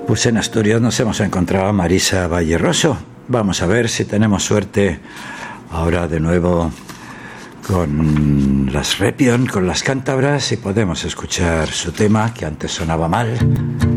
Pues en Asturias nos hemos encontrado a Marisa Valleroso. Vamos a ver si tenemos suerte ahora de nuevo con las Repion, con las cántabras, y podemos escuchar su tema que antes sonaba mal.